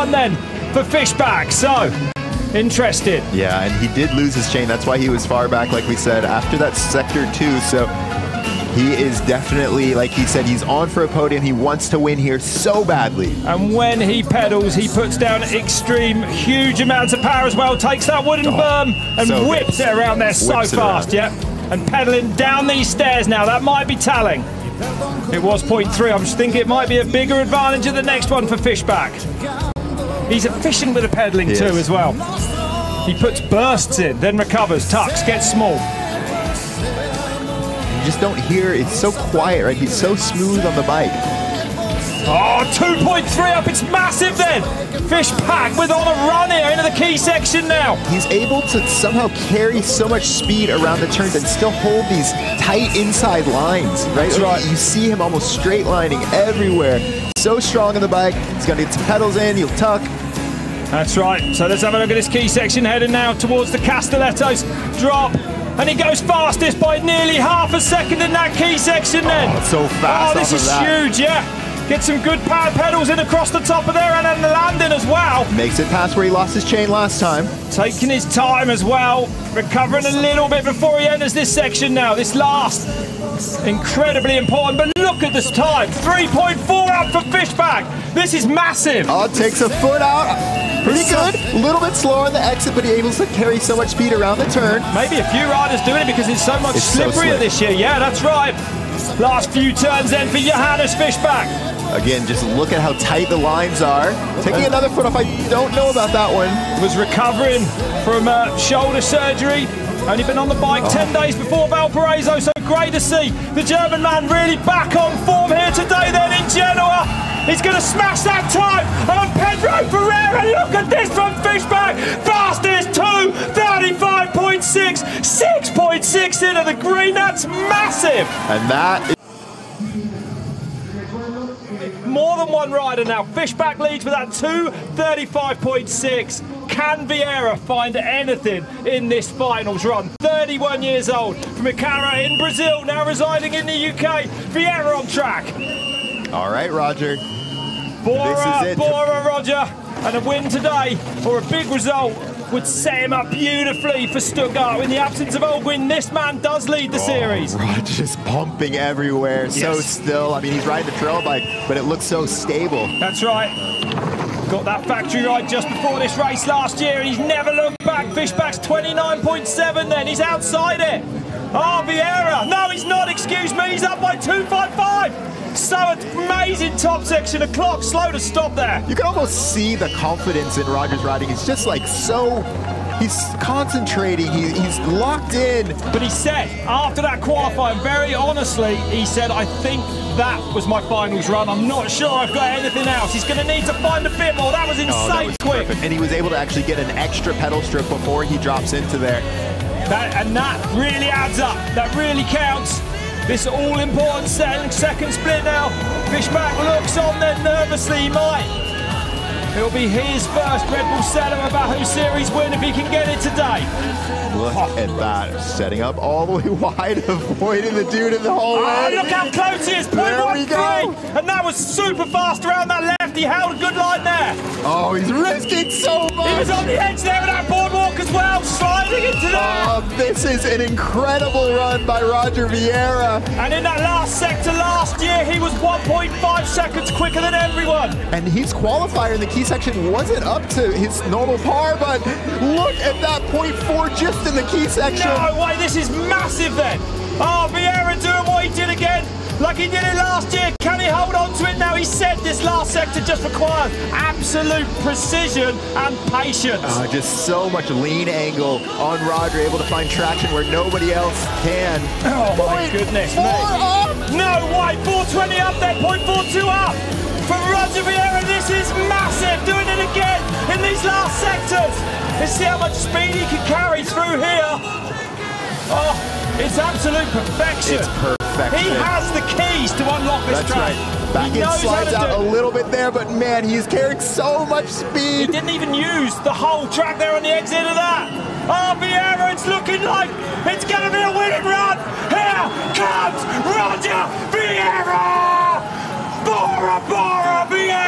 run then for Fishback. So, interested. Yeah, and he did lose his chain. That's why he was far back, like we said, after that sector 2. So he is definitely, like he said, he's on for a podium. He wants to win here so badly. And when he pedals, he puts down extreme, huge amounts of power as well. Takes that wooden berm and so whips it around there so fast. Yep. And pedaling down these stairs now. That might be telling. It was 0.3. I'm just thinking it might be a bigger advantage at the next one for Fishback. He's efficient with the pedaling too as well. He puts bursts in, then recovers, tucks, gets small. You just don't hear, it's so quiet, right? He's so smooth on the bike. Oh, 2.3 up, it's massive then. Fishback with on a run here into the key section now. He's able to somehow carry so much speed around the turns and still hold these tight inside lines, right? That's right. You see him almost straight lining everywhere. So strong on the bike. He's gonna get some pedals in, he'll tuck. That's right, so let's have a look at this key section heading now towards the Castellettos drop. And he goes fastest by nearly half a second in that key section then. Oh, so fast. Oh, this is huge, yeah. Get some good power pedals in across the top of there and then the landing as well. Makes it past where he lost his chain last time. Taking his time as well. Recovering a little bit before he enters this section now. This last, incredibly important. But look at this time. 3.4 out for Fishback. This is massive. Oh, takes a foot out. Pretty good. A little bit slower on the exit, but he's able to carry so much speed around the turn. Maybe a few riders doing it because it's so much slipperier this year. Yeah, that's right. Last few turns then for Johannes Fishback. Again, just look at how tight the lines are. Taking another foot off, I don't know about that one. Was recovering from shoulder surgery. Only been on the bike 10 days before Valparaiso, so great to see the German man really back on form here today then in Genoa. He's going to smash that time on Pedro Ferreira. Look at this from Fishback. Fastest 2:35.6, 6.6 into the green. That's massive. And that is more than one rider now. Fishback leads with that 2:35.6. Can Vieira find anything in this finals run? 31 years old from Icara in Brazil, now residing in the UK. Vieira on track. all right, Roger. Bora, Roger. And a win today, or a big result, would set him up beautifully for Stuttgart. In the absence of Ogwin, this man does lead the series. Roger's pumping everywhere, so still. I mean, he's riding the trail bike, but it looks so stable. That's right. Got that factory ride just before this race last year, and he's never looked back. Fishback's 29.7 then. He's outside it. Oh, Vieira. No, he's not. Excuse me. He's up by 2.55. So amazing top section. A clock slow to stop there. You can almost see the confidence in Roger's riding. He's just like so, he's concentrating, he's locked in. But he said, after that qualifying, very honestly, he said, I think that was my finals run. I'm not sure I've got anything else. He's going to need to find a bit more. That was insane quick. Perfect. And he was able to actually get an extra pedal strip before he drops into there. That really adds up. That really counts. This all-important second split now. Fishback looks on then nervously. He might. It'll be his first Red Bull Salomon Bahu Series win if he can get it today. Look at that, setting up all the way wide, avoiding the dude in the hallway. Oh, look how close he is, 0.13. And that was super fast around that left. He held a good line there. Oh, he's risking so much. He was on the edge there with that boardwalk as well, sliding into that. Oh, this is an incredible run by Roger Vieira. And in that last sector last year, he was 1.5 seconds quicker than everyone. And his qualifier in the key section wasn't up to his normal par, but look at that 0.4 just in the key section. No way, this is massive then. Oh, Vieira doing what he did again, like he did it last year. Can he hold on to it now? He said this last sector just requires absolute precision and patience. Just so much lean angle on Roger, able to find traction where nobody else can. Oh my goodness me. No way, 420 up there, 0.42 up. For Roger Vieira, this is massive. Doing it again in these last sectors. Let's see how much speed he can carry through here. Oh, it's absolute perfection. It's perfection. He has the keys to unlock this track. Right. Back in slides out a little bit there, but man, he's carrying so much speed. He didn't even use the whole track there on the exit of that. Oh, Vieira, it's looking like it's going to be a winning run. Here comes Roger Vieira. Bora, Vieira.